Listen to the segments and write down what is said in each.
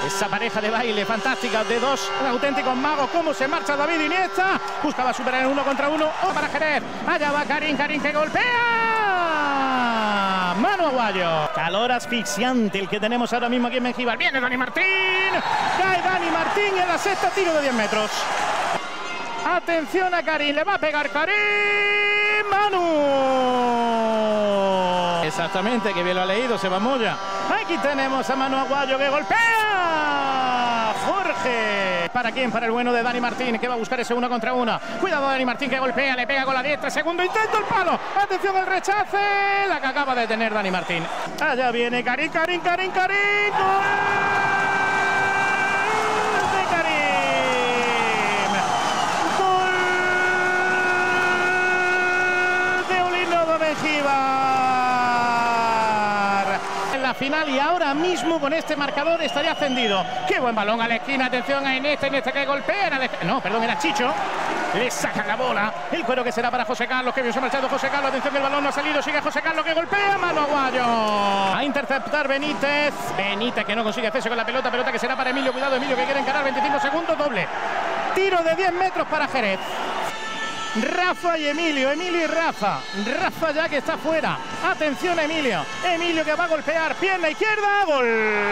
Esa pareja de baile fantástica de dos auténticos magos. Cómo se marcha David Iniesta. Buscaba superar en 1 contra 1. Para Jerez. Allá va Karim que golpea. Manu Aguayo. Calor asfixiante el que tenemos ahora mismo aquí en Mengíbar. Viene Dani Martín. Cae Dani Martín en la sexta, tiro de 10 metros. Atención a Karim. Le va a pegar Karim. Manu. Exactamente, que bien lo ha leído Seba Moya. Aquí tenemos a Manu Aguayo que golpea. Jorge. ¿Para quién? Para el bueno de Dani Martín, que va a buscar ese 1 contra 1. Cuidado Dani Martín que golpea, le pega con la diestra. Segundo intento, el palo. Atención al rechace. La que acaba de tener Dani Martín. Allá viene Karim. ¡Gol! En la final y ahora mismo con este marcador estaría ascendido. Qué buen balón a la esquina, atención a Iniesta que golpea. No, perdón, era Chicho. Le sacan la bola. El cuero que será para José Carlos, que bien se ha marchado José Carlos. Atención que el balón no ha salido, sigue José Carlos que golpea. Manu Aguayo. A interceptar Benítez. Benítez que no consigue hacerse con la pelota que será para Emilio. Cuidado Emilio que quiere encarar, 25 segundos, doble. Tiro de 10 metros para Jerez. Rafa y Emilio y Rafa. Rafa ya que está fuera. Atención a Emilio. Emilio que va a golpear. Pierna izquierda. Gol.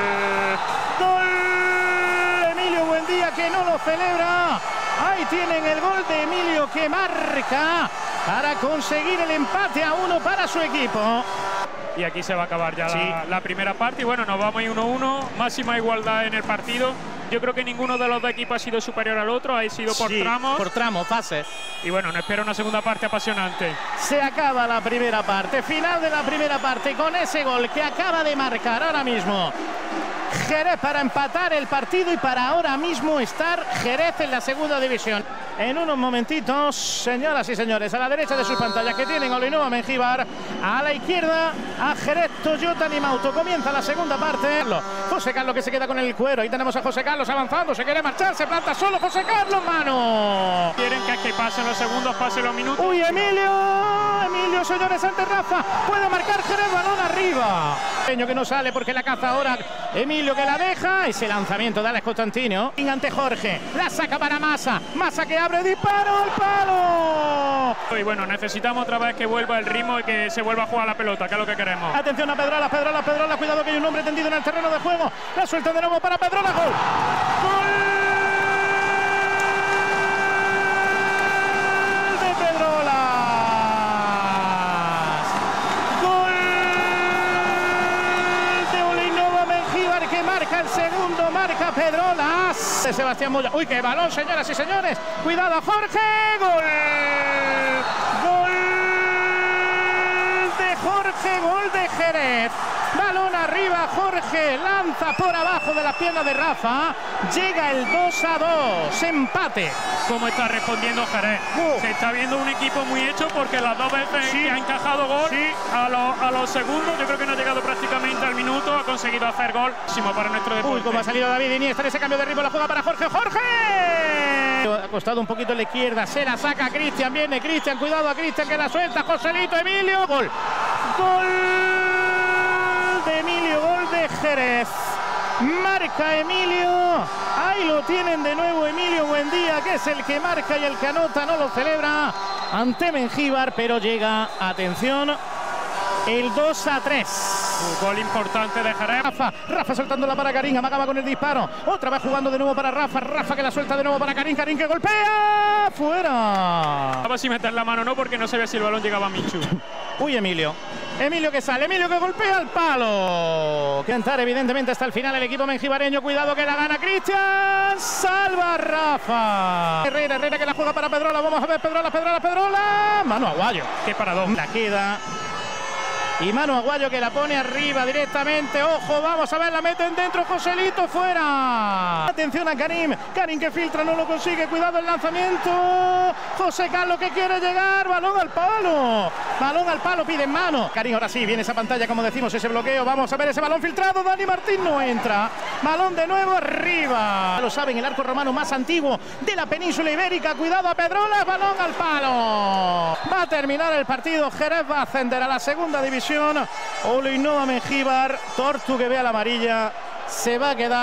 Emilio Buendía que no lo celebra. Ahí tienen el gol de Emilio que marca para conseguir el empate a 1 para su equipo. Y aquí se va a acabar ya la primera parte. Y bueno, nos vamos a ir 1-1. Máxima igualdad en el partido. Yo creo que ninguno de los dos equipos ha sido superior al otro, ha sido por tramos. Por tramos, fases. Y bueno, nos espera una segunda parte apasionante. Se acaba la primera parte, final de la primera parte con ese gol que acaba de marcar ahora mismo Jerez para empatar el partido y para ahora mismo estar Jerez en la segunda división. En unos momentitos, señoras y señores, a la derecha de sus pantallas que tienen Olinova Mengíbar, a la izquierda a Jerez Toyota Nimauto. Comienza la segunda parte. José Carlos que se queda con el cuero. Ahí tenemos a José Carlos avanzando, se quiere marchar, se planta solo José Carlos, mano. Quieren que pasen los segundos, pasen los minutos. Uy, Emilio, señores, ante Rafa. Puede marcar Jerez, balón arriba. Peño que no sale porque la caza ahora Emilio que la deja. Ese lanzamiento de Alex Constantino. Ante Jorge, la saca para Massa. Massa que abre, disparo al palo. Y bueno, necesitamos otra vez que vuelva el ritmo y que se vuelva a jugar la pelota, que es lo que queremos. Atención a Pedrola. Cuidado que hay un hombre tendido en el terreno de juego. La suelta de nuevo para Pedrola. Gol. El segundo marca Pedrolas. Sebastián Moya. Uy, qué balón, señoras y señores. Cuidado, Jorge. Gol de Jorge, gol de Jerez. Balón arriba, Jorge lanza por abajo de las piernas de Rafa. Llega el 2-2, empate. ¿Cómo está respondiendo Jerez? Se está viendo un equipo muy hecho porque las dos veces que ha encajado gol, a los segundos, yo creo que no ha llegado prácticamente al minuto, ha conseguido hacer gol para nuestro deporte. Uy, cómo ha salido David Iniesta en ese cambio de ritmo, la juega para Jorge. Ha costado un poquito en la izquierda, se la saca Cristian, viene Cristian, cuidado a Cristian que la suelta, Joselito, Emilio, gol de Emilio, gol de Jerez. Marca Emilio, ahí lo tienen de nuevo Emilio Buendía, que es el que marca y el que anota, no lo celebra ante Mengíbar, pero llega, atención, el 2-3. Un gol importante de Jerez. Rafa soltándola para Karim, amagaba con el disparo, otra vez jugando de nuevo para Rafa que la suelta de nuevo para Karim que golpea, fuera. A ver si meter la mano o no, porque no sabía si el balón llegaba a Michu. Uy, Emilio que sale, Emilio que golpea el palo. Cantar evidentemente hasta el final el equipo mengibareño. Cuidado que la gana Cristian. Salva Rafa. Herrera que la juega para Pedrola. Vamos a ver Pedrola. Manu Aguayo. Qué paradón. La queda. Y Manu Aguayo que la pone arriba directamente. Ojo, vamos a ver, la meten dentro. Joselito fuera. Atención a Karim que filtra, no lo consigue. Cuidado el lanzamiento. José Carlos que quiere llegar. Balón al palo, pide en mano. Karim, ahora sí, viene esa pantalla, como decimos, ese bloqueo. Vamos a ver ese balón filtrado. Dani Martín no entra. Balón de nuevo arriba. Lo saben, el arco romano más antiguo de la península ibérica. Cuidado a Pedrola. Balón al palo. Va a terminar el partido. Jerez va a ascender a la segunda división. Olinova Mengíbar, Tortu que vea la amarilla, se va a quedar.